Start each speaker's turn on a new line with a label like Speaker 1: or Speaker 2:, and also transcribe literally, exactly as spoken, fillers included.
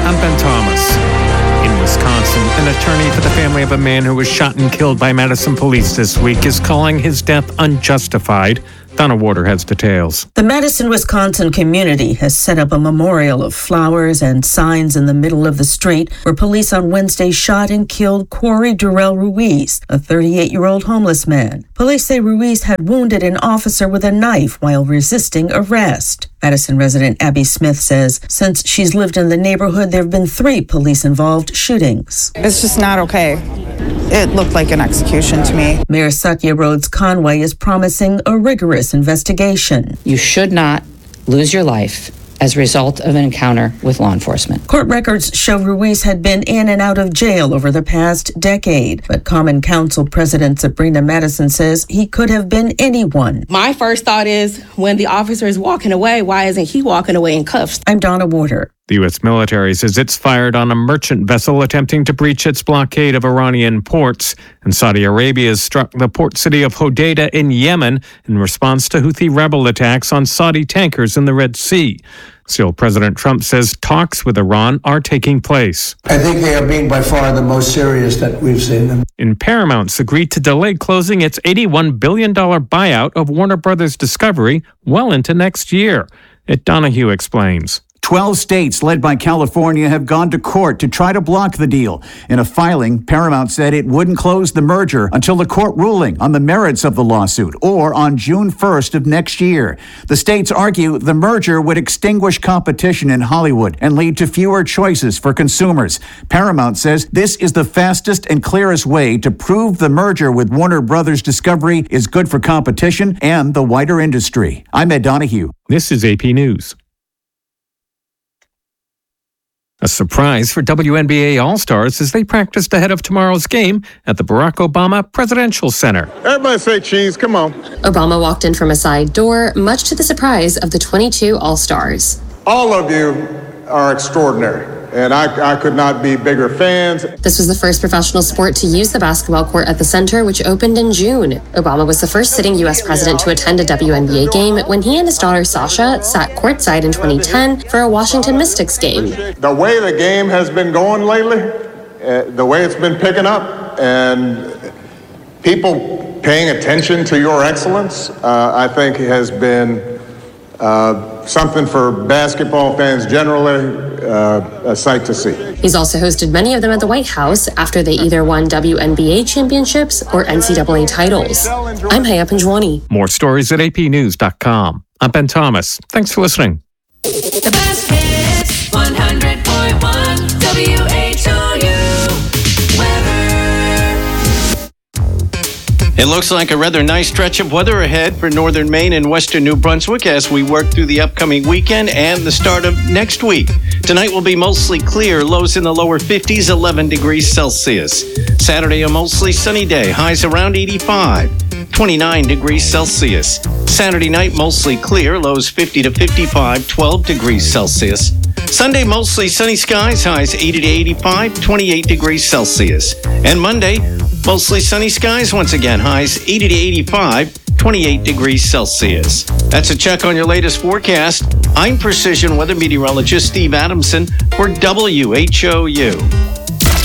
Speaker 1: I'm Ben Thomas. In Wisconsin, an attorney for the family of a man who was shot and killed by Madison police this week is calling his death unjustified. Donna Warder has details.
Speaker 2: The Madison, Wisconsin community has set up a memorial of flowers and signs in the middle of the street where police on Wednesday shot and killed Corey Durrell Ruiz, a thirty-eight-year-old homeless man. Police say Ruiz had wounded an officer with a knife while resisting arrest. Madison resident Abby Smith says since she's lived in the neighborhood, there have been three police-involved shootings.
Speaker 3: It's just not okay. It looked like an execution to me.
Speaker 2: Mayor Satya Rhodes Conway is promising a rigorous investigation.
Speaker 4: You should not lose your life as a result of an encounter with law enforcement.
Speaker 2: Court records show Ruiz had been in and out of jail over the past decade, but Common Council President Sabrina Madison says he could have been anyone.
Speaker 5: My first thought is, when the officer is walking away, why isn't he walking away in cuffs?
Speaker 2: I'm Donna Warder.
Speaker 1: The U S military says it's fired on a merchant vessel attempting to breach its blockade of Iranian ports. And Saudi Arabia has struck the port city of Hodeidah in Yemen in response to Houthi rebel attacks on Saudi tankers in the Red Sea. Still, President Trump says talks with Iran are taking place.
Speaker 6: I think they are being by far the most serious that we've seen them.
Speaker 1: And Paramount's agreed to delay closing its eighty-one billion dollars buyout of Warner Brothers Discovery well into next year. Ed Donahue explains.
Speaker 7: Twelve states, led by California, have gone to court to try to block the deal. In a filing, Paramount said it wouldn't close the merger until the court ruling on the merits of the lawsuit, or on June first of next year. The states argue the merger would extinguish competition in Hollywood and lead to fewer choices for consumers. Paramount says this is the fastest and clearest way to prove the merger with Warner Brothers Discovery is good for competition and the wider industry. I'm Ed Donahue.
Speaker 1: This is A P News. A surprise for W N B A All-Stars as they practiced ahead of tomorrow's game at the Barack Obama Presidential Center.
Speaker 8: Everybody say cheese, come on.
Speaker 9: Obama walked in from a side door, much to the surprise of the twenty-two All-Stars.
Speaker 8: All of you are extraordinary, and I, I could not be bigger fans.
Speaker 9: This was the first professional sport to use the basketball court at the center, which opened in June. Obama was the first sitting U S president to attend a W N B A game when he and his daughter Sasha sat courtside in twenty ten for a Washington Mystics game.
Speaker 8: The way the game has been going lately, uh, the way it's been picking up, and people paying attention to your excellence, uh, I think has been uh, something for basketball fans generally. Uh, a sight to see.
Speaker 9: He's also hosted many of them at the White House after they either won W N B A championships or N C double A titles. I'm Haya Panjwani.
Speaker 1: More stories at A P news dot com. I'm Ben Thomas. Thanks for listening.
Speaker 10: The best hits, one hundred point one W H O U weather.
Speaker 11: It looks like a rather nice stretch of weather ahead for northern Maine and western New Brunswick as we work through the upcoming weekend and the start of next week. Tonight will be mostly clear, lows in the lower fifties, eleven degrees Celsius. Saturday, a mostly sunny day, highs around eighty-five, twenty-nine degrees Celsius. Saturday night, mostly clear, lows fifty to fifty-five, twelve degrees Celsius. Sunday, mostly sunny skies, highs eighty to eighty-five, twenty-eight degrees Celsius. And Monday, mostly sunny skies once again, highs eighty to eighty-five, twenty-eight degrees Celsius. That's a check on your latest forecast. I'm Precision Weather Meteorologist Steve Adamson for W H O U.